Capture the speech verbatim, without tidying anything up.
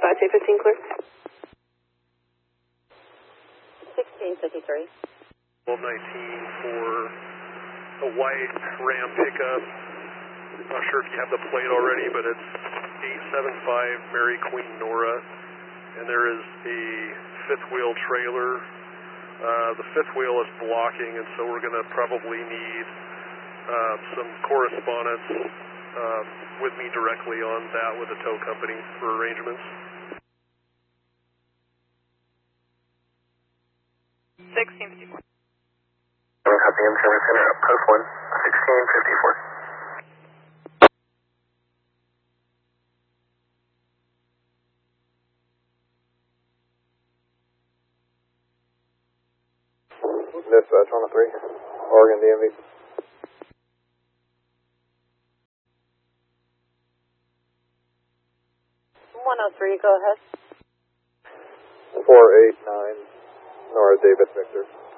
five two fifteen clear. sixteen fifty-three. twelve nineteen for a white Ram pickup. I'm not sure if you have the plate already, but it's eight seven five Mary Queen Nora, and there is a fifth wheel trailer. Uh, the fifth wheel is blocking, and so we're going to probably need uh, some correspondence uh, with me directly on that with the tow company for arrangements. sixteen fifty-four. Copy, M Service Center, up post one, sixteen fifty-four. Dispatch one oh three, Oregon D M V. one oh three, go ahead. four eight nine, Nora David Victor.